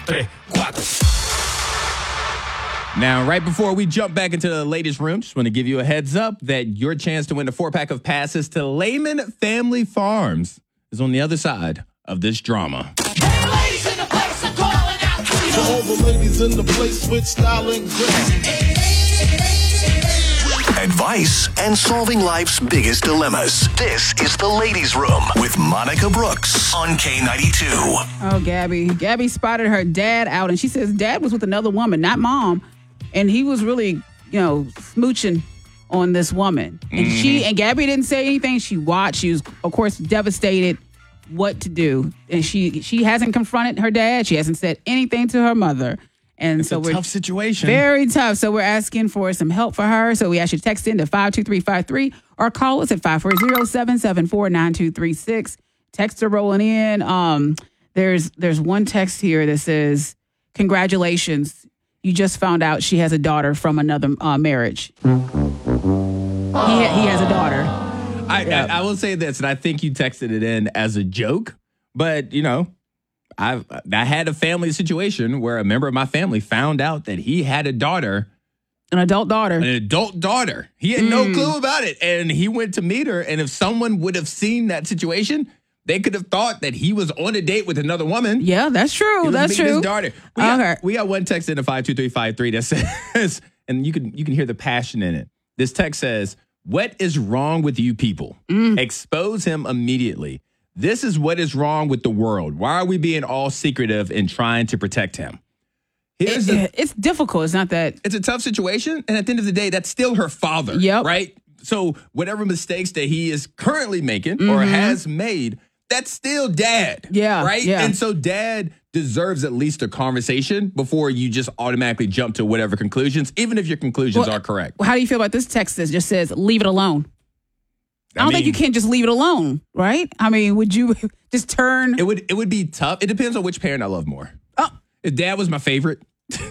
Now, right before we jump back into the latest room, just want to give you a heads up that your chance to win a 4-pack of passes to Lehman Family Farms is on the other side of this drama. Hey, ladies in the place, I'm calling out to you. To all the ladies in the place with style and grace. Advice and solving life's biggest dilemmas. This is The Ladies' Room with Monica Brooks on K92. Oh, Gabby. Gabby spotted her dad out, and she says dad was with another woman, not mom. And he was really, smooching on this woman. And Gabby didn't say anything. She watched. She was, of course, devastated what to do. And she hasn't confronted her dad. She hasn't said anything to her mother. And It's a tough situation. Very tough. So we're asking for some help for her. So we ask you to text in to 52353 or call us at 540-774-9236. Texts are rolling in. There's one text here that says, congratulations. You just found out she has a daughter from another marriage. He has a daughter. I will say this, and I think you texted it in as a joke, but, I had a family situation where a member of my family found out that he had a daughter. An adult daughter. He had no clue about it. And he went to meet her. And if someone would have seen that situation, they could have thought that he was on a date with another woman. Yeah, that's true. That's true. His daughter. We got one text in to 52353 that says, and you can hear the passion in it. This text says, "What is wrong with you people? Expose him immediately. This is what is wrong with the world. Why are we being all secretive and trying to protect him?" It's difficult. It's not that. It's a tough situation. And at the end of the day, that's still her father. Yep. Right? So whatever mistakes that he is currently making or has made, that's still dad. Yeah. Right? Yeah. And so dad deserves at least a conversation before you just automatically jump to whatever conclusions, even if your conclusions are correct. How do you feel about this text that just says, leave it alone? I don't think you can just leave it alone, right? I mean, would you just turn? It would be tough. It depends on which parent I love more. If dad was my favorite.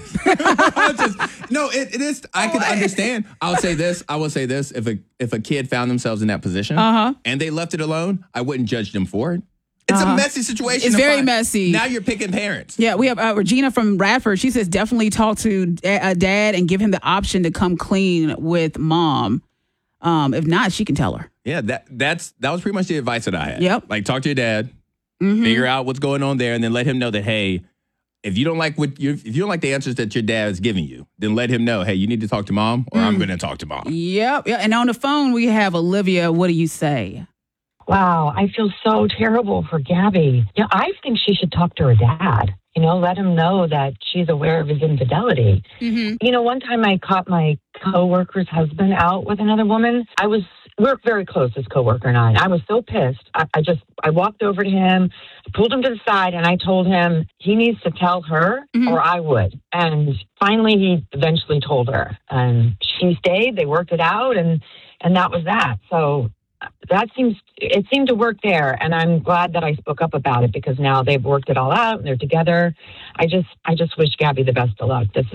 It is. I can understand. I will say this. If a kid found themselves in that position and they left it alone, I wouldn't judge them for it. It's a messy situation. It's very messy. Now you're picking parents. Yeah, we have Regina from Radford. She says definitely talk to dad and give him the option to come clean with mom. If not, she can tell her. Yeah, that was pretty much the advice that I had. Yep. Like, talk to your dad, figure out what's going on there, and then let him know that, hey, if you don't like the answers that your dad is giving you, then let him know, hey, you need to talk to mom, or I'm going to talk to mom. Yep. Yeah. And on the phone we have Olivia. What do you say? Wow, I feel so terrible for Gabby. I think she should talk to her dad. Let him know that she's aware of his infidelity. One time I caught my coworker's husband out with another woman. We're very close, this coworker and I. And I was so pissed. I walked over to him, pulled him to the side, and I told him he needs to tell her or I would. And finally, he eventually told her. And she stayed. They worked it out, and that was that. So it seemed to work there, and I'm glad that I spoke up about it because now they've worked it all out and they're together. I just wish Gabby the best of luck. This is